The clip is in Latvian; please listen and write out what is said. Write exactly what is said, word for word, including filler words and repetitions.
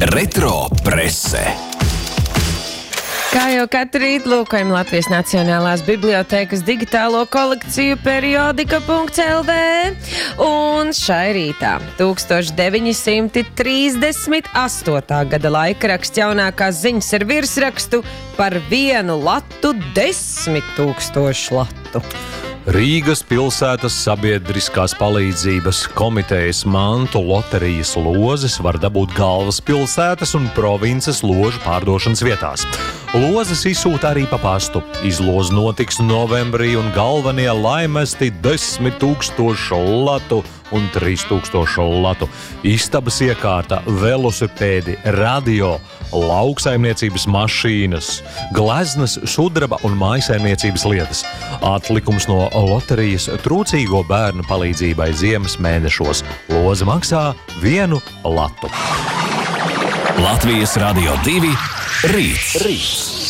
Retro prese. Kā jau katru rītu lūkojam Latvijas Nacionālās bibliotēkas digitālo kolekciju periodika punkts el vē. Un šai rītā tūkstoš deviņi simti trīsdesmit astotā gada laikraksts jaunākās ziņas ar virsrakstu par vienu latu desmit tūkstošu latu. Rīgas pilsētas sabiedriskās palīdzības komitejas mantu loterijas lozes var dabūt galvaspilsētas un provinces ložu pārdošanas vietās. Lozes izsūta arī pa pastu. Izloze notiks novembrī un galvenie laimesti desmit tūkstošu latu un trīs tūkstošu latu. Istabas iekārta, velosipēdi, radio, lauksaimniecības mašīnas, gleznas, sudraba un mājsaimniecības lietas. Atlikums no loterijas trūcīgo bērnu palīdzībai ziemas mēnešos. Loze maksā vienu latu. Latvijas Radio divi rīts. rīts.